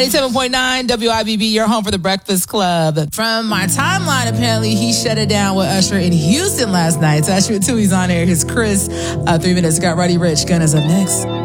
97.9 WIBB, your home for the Breakfast Club. From my timeline, apparently he shut it down with Usher in Houston last night. So Usher 2, he's on air. Here's Chris. 3 minutes. Got Roddy Ricch. Gunna's up next.